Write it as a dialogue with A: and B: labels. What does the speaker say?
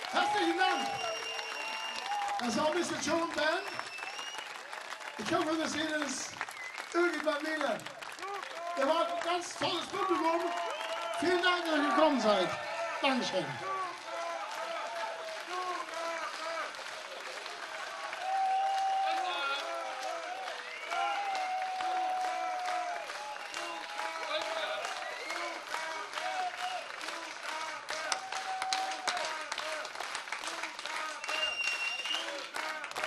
A: Herzlichen Dank. Das war Mr. Joan Band. Ich hoffe, wir sehen uns irgendwann wieder. Ihr wart ein ganz tolles Publikum. Vielen Dank, dass ihr gekommen seid. Dankeschön.